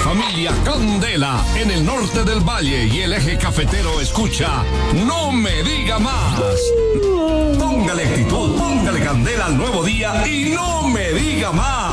familia Candela en el norte del valle y el eje cafetero escucha No Me Diga Más. Póngale actitud, póngale candela al nuevo día y no me diga más.